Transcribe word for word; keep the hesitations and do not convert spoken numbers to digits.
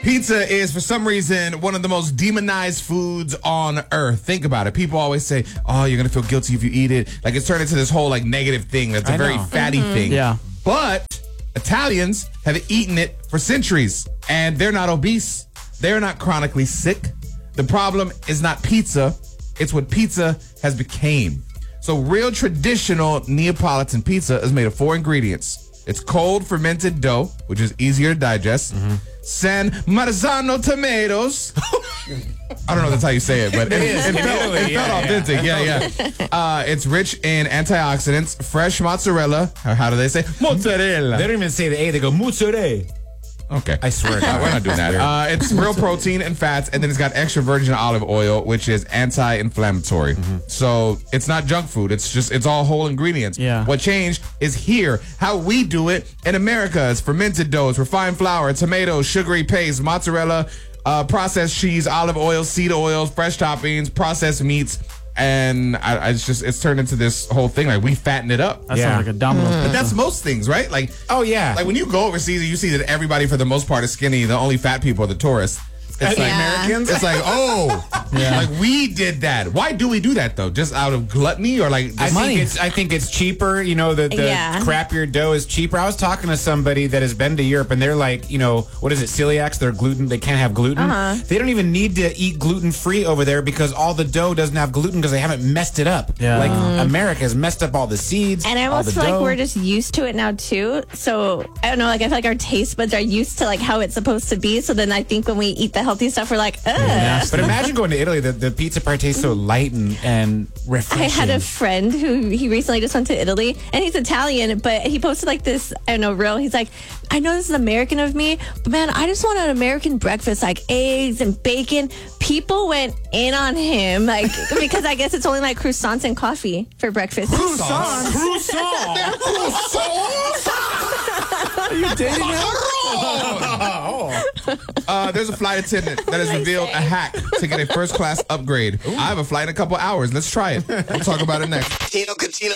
Pizza is, for some reason, one of the most demonized foods on earth. Think about it. People always say, oh, you're going to feel guilty if you eat it. Like, it's turned into this whole, like, negative thing. That's a I very know. fatty Mm-hmm. thing. Yeah. But Italians have eaten it for centuries, and they're not obese. They're not chronically sick. The problem is not pizza. It's what pizza has became. So real traditional Neapolitan pizza is made of four ingredients. It's cold fermented dough, which is easier to digest. Mm-hmm. San Marzano tomatoes. I don't know if that's how you say it, but it, it, it, felt, it yeah, felt authentic. Yeah, yeah. yeah. Uh, it's rich in antioxidants, fresh mozzarella. How, how do they say? Mozzarella. They don't even say the A, they go mozzarella. Okay. I swear to God. We're not doing that. Uh, it's real protein and fats, and then it's got extra virgin olive oil, which is anti-inflammatory. Mm-hmm. So it's not junk food. It's just, it's all whole ingredients. Yeah. What changed is here. How we do it in America is fermented doughs, refined flour, tomatoes, sugary paste, mozzarella, uh, processed cheese, olive oil, seed oils, fresh toppings, processed meats. And I, I it's just, it's turned into this whole thing. Like, we fatten it up. That Yeah. sounds like a Domino's But pizza. that's most things, right? Like, Oh, yeah. like when you go overseas and you see that everybody for the most part is skinny, the only fat people are the tourists. It's like Yeah. Americans. It's like, oh, Yeah. like we did that. Why do we do that though? Just out of gluttony or like I just money. think it's I think it's cheaper. You know, the, the Yeah. crappier dough is cheaper. I was talking to somebody that has been to Europe, and they're like, you know, what is it? Celiacs? They're gluten. They can't have gluten. Uh-huh. They don't even need to eat gluten free over there because all the dough doesn't have gluten because they haven't messed it up. Yeah. Like Mm. America has messed up all the seeds. And I all almost the feel dough. like we're just used to it now too. So I don't know, like I feel like our taste buds are used to like how it's supposed to be. So then I think when we eat the healthy stuff, we're like, ugh. But imagine going to Italy. The, the pizza part tastes so light and, and refreshing. I had a friend who he recently just went to Italy, and he's Italian, but he posted like this, I don't know, reel. He's like, I know this is American of me, but man, I just want an American breakfast, like eggs and bacon. People went in on him, like, because I guess it's only like croissants and coffee for breakfast. croissants. Are you dating him? uh, there's a flight attendant that has revealed a hack to get a first class upgrade. I have a flight in a couple hours. Let's try it. We'll talk about it next.